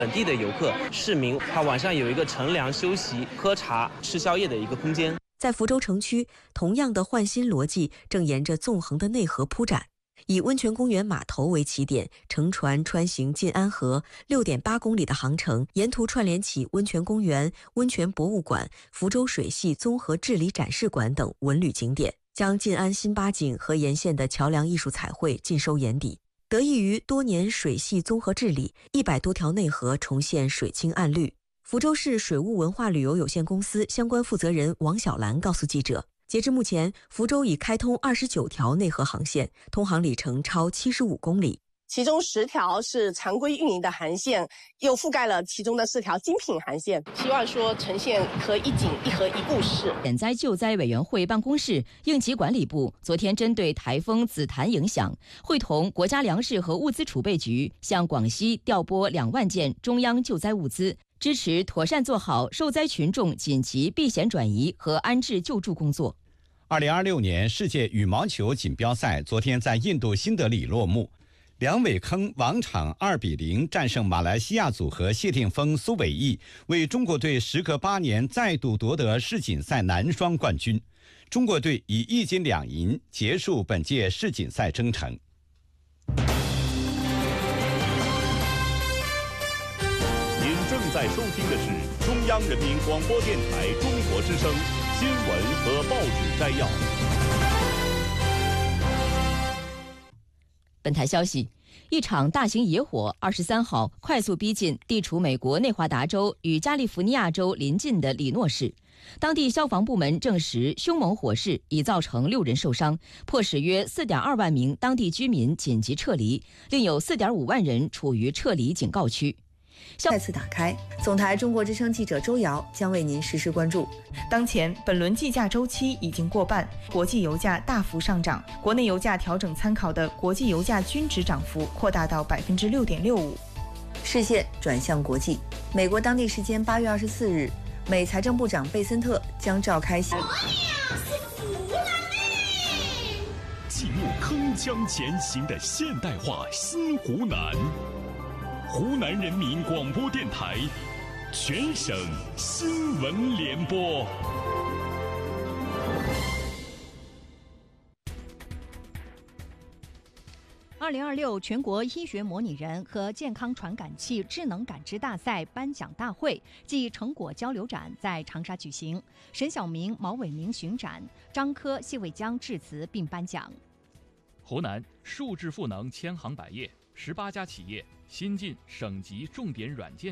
本地的游客、市民，他晚上有一个乘凉、休息、喝茶、吃宵夜的一个空间。 在福州城区，同样的换新逻辑正沿着纵横的内河铺展。以温泉公园码头为起点，乘船穿行晋安河6.8公里的航程，沿途串联起温泉公园、温泉博物馆、福州水系综合治理展示馆等文旅景点，将晋安新八景和沿线的桥梁艺术彩绘尽收眼底。得益于多年水系综合治理，100多条内河重现水清岸绿。福州市水务文化旅游有限公司相关负责人王小兰告诉记者，截至目前，福州已开通29条内河航线，通航里程超75公里。 其中10条是常规运营的航线，又覆盖了其中的4条精品航线。希望说呈现一河一景、一河一故事。 减灾救灾委员会办公室应急管理部昨天针对台风紫檀影响，会同国家粮食和物资储备局向广西调拨2万件中央救灾物资，支持妥善做好受灾群众紧急避险转移和安置救助工作。 2026年世界羽毛球锦标赛昨天在印度新德里落幕，梁伟铿王场2-0战胜马来西亚组合谢霆锋、苏伟毅，为中国队时隔8年再度夺得世锦赛男双冠军。中国队以1金2银结束本届世锦赛征程。 您正在收听的是中央人民广播电台中国之声新闻和报纸摘要。 本台消息，一场大型野火23号快速逼近地处美国内华达州与加利福尼亚州邻近的里诺市。当地消防部门证实，凶猛火势已造成6人受伤，迫使约4.2万名当地居民紧急撤离，另有4.5万人处于撤离警告区。 再次打开，总台中国之声记者周瑶将为您实时关注。 当前本轮计价周期已经过半，国际油价大幅上涨，国内油价调整参考的国际油价均值涨幅扩大到6.65%。 视线转向国际，美国当地时间8月24日，美财政部长贝森特将召开寂寞铿锵前行的现代化新湖南。湖南人民广播电台全省新闻联播。 2026全国医学模拟人和健康传感器智能感知大赛颁奖大会暨成果交流展在长沙举行，沈晓明、毛伟明巡展，张科、谢卫江致辞并颁奖。 湖南数字赋能千行百业，18家企业新进省级重点软件